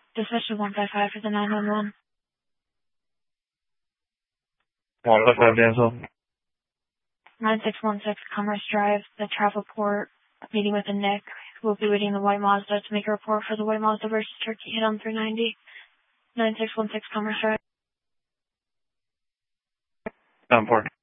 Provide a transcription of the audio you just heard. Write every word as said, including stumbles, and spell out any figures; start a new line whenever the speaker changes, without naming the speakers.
Dispatch to one five five for the nine one one.
one five five Danville.
nine six one six Commerce Drive, the travel port, meeting with a Nick. We'll be waiting in the white Mazda to make a report for the white Mazda versus Turkey hit on three ninety. nine six one six Commerce Drive.
Down port.